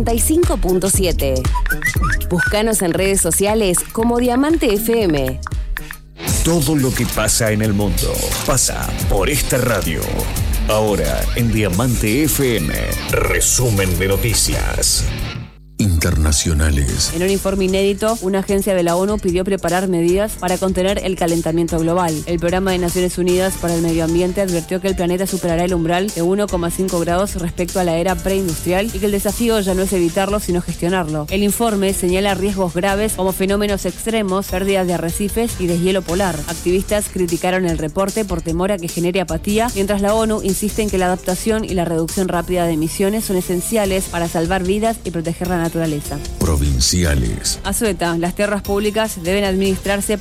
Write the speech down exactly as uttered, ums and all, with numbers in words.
noventa y cinco punto siete. Búscanos en redes sociales como Diamante F M. Todo lo que pasa en el mundo pasa por esta radio. Ahora en Diamante F M, resumen de noticias internacionales. En un informe inédito, una agencia de la ONU pidió preparar medidas para contener el calentamiento global. El Programa de Naciones Unidas para el Medio Ambiente advirtió que el planeta superará el umbral de uno coma cinco grados respecto a la era preindustrial y que el desafío ya no es evitarlo, sino gestionarlo. El informe señala riesgos graves como fenómenos extremos, pérdidas de arrecifes y deshielo polar. Activistas criticaron el reporte por temor a que genere apatía, mientras la ONU insiste en que la adaptación y la reducción rápida de emisiones son esenciales para salvar vidas y proteger la naturaleza. Provinciales. Azueta, las tierras públicas deben administrarse